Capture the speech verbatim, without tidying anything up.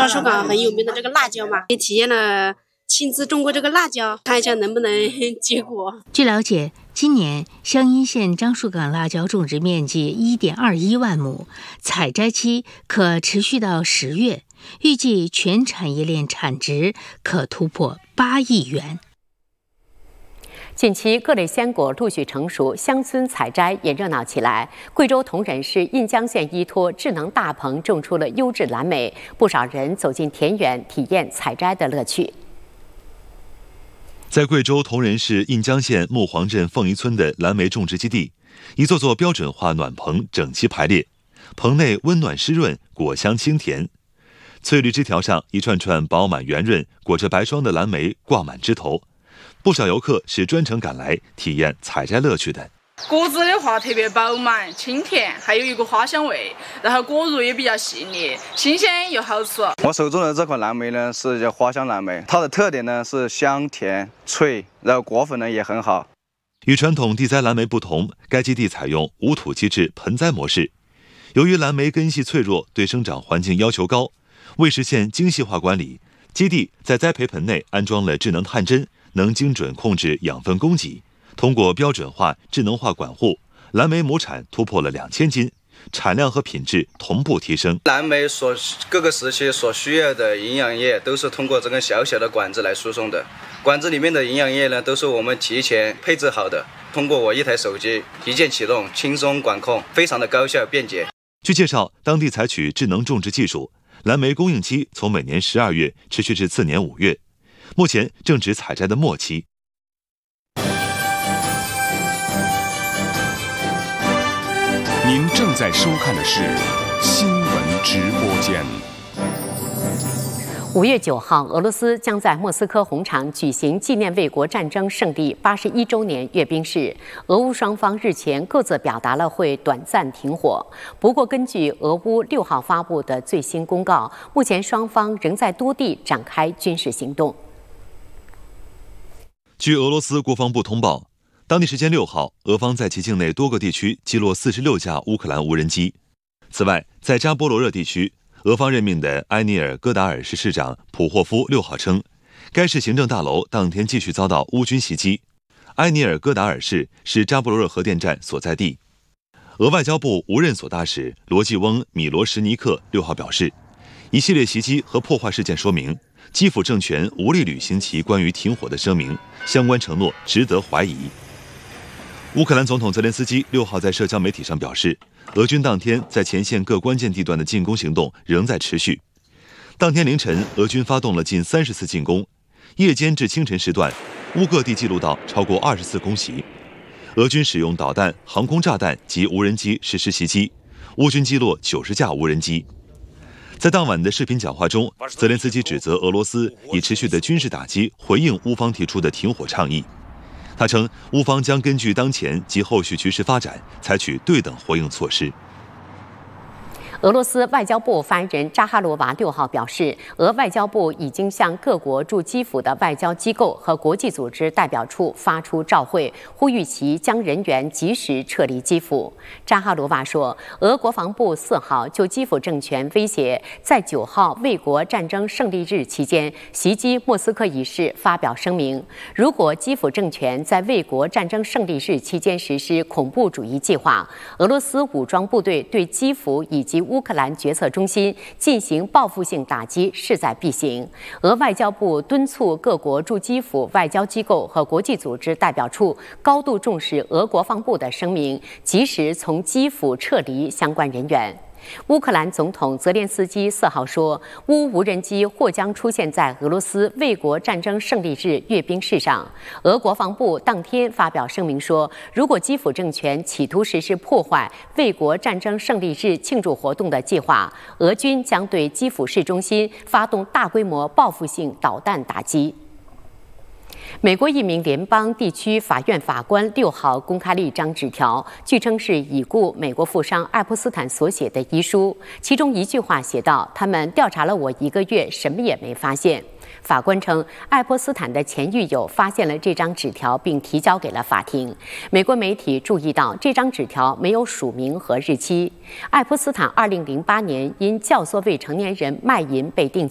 樟树港很有名的这个辣椒嘛，也体验了亲自种过这个辣椒，看一下能不能结果。 据了解，今年湘阴县樟树港辣椒种植面积 一点二一万亩，采摘期可持续到十月，预计全产业链产值可突破八亿元。 近期各类鲜果陆续成熟，乡村采摘也热闹起来。贵州铜仁市印江县依托智能大棚种出了优质蓝莓，不少人走进田园体验采摘的乐趣。 在贵州铜仁市印江县木黄镇凤仪村的蓝莓种植基地，一座座标准化暖棚整齐排列，棚内温暖湿润，果香清甜。翠绿枝条上一串串饱满圆润、裹着白霜的蓝莓挂满枝头。不少游客是专程赶来体验采摘乐趣的。 果子的话特别饱满、清甜，还有一个花香味，然后果肉也比较细腻，新鲜又好吃。 我手中的这款蓝莓呢是叫花香蓝莓，它的特点呢是香甜脆，然后果粉呢也很好。 与传统地栽蓝莓不同，该基地采用无土机制盆栽模式。由于蓝莓根系脆弱，对生长环境要求高，为实现精细化管理，基地在栽培盆内安装了智能探针，能精准控制养分供给。通过标准化、智能化管护，蓝莓亩产突破了两千斤，产量和品质同步提升。 蓝莓所各个时期所需要的营养液都是通过这根小小的管子来输送的，管子里面的营养液呢都是我们提前配置好的，通过我一台手机一键启动，轻松管控，非常的高效便捷。 据介绍，当地采取智能种植技术，蓝莓供应期从每年十二月持续至次年五月，目前正值采摘的末期。 您正在收看的是新闻直播间。 五月九号，俄罗斯将在莫斯科红场举行纪念卫国战争胜利八十一周年阅兵式。俄乌双方日前各自表达了会短暂停火，不过根据俄乌六号发布的最新公告，目前双方仍在多地展开军事行动。 据俄罗斯国防部通报，当地时间六号，俄方在其境内多个地区击落四十六架乌克兰无人机。此外，在扎波罗热地区，俄方任命的埃尼尔戈达尔市市长普霍夫六号称，该市行政大楼当天继续遭到乌军袭击。埃尼尔戈达尔市是扎波罗热核电站所在地。俄外交部无任所大使罗季翁·米罗什尼克六号表示，一系列袭击和破坏事件说明，基辅政权无力履行其关于停火的声明，相关承诺值得怀疑。乌克兰总统泽连斯基六号在社交媒体上表示，俄军当天在前线各关键地段的进攻行动仍在持续。当天凌晨，俄军发动了近三十次进攻，夜间至清晨时段，乌各地记录到超过二十次空袭。俄军使用导弹、航空炸弹及无人机实施袭击，乌军击落九十架无人机。在当晚的视频讲话中，泽连斯基指责俄罗斯以持续的军事打击回应乌方提出的停火倡议。他称，乌方将根据当前及后续局势发展，采取对等回应措施。 俄罗斯外交部发言人扎哈罗娃六号表示，俄外交部已经向各国驻基辅的外交机构和国际组织代表处发出照会，呼吁其将人员及时撤离基辅。扎哈罗娃说，俄国防部四号就基辅政权威胁在九号卫国战争胜利日期间袭击莫斯科一事发表声明，如果基辅政权在卫国战争胜利日期间实施恐怖主义计划，俄罗斯武装部队对基辅以及乌克兰决策中心进行报复性打击势在必行。俄外交部敦促各国驻基辅外交机构和国际组织代表处高度重视俄国防部的声明，及时从基辅撤离相关人员。乌克兰总统泽连斯基四号说，乌无人机或将出现在俄罗斯卫国战争胜利日阅兵式上。俄国防部当天发表声明说，如果基辅政权企图实施破坏卫国战争胜利日庆祝活动的计划，俄军将对基辅市中心发动大规模报复性导弹打击。美国一名联邦地区法院法官六号公开了一张纸条，据称是已故美国富商爱泼斯坦所写的遗书。其中一句话写道：“他们调查了我一个月，什么也没发现。”法官称，爱泼斯坦的前狱友发现了这张纸条，并提交给了法庭。美国媒体注意到，这张纸条没有署名和日期。爱泼斯坦二零零八年因教唆未成年人卖淫被定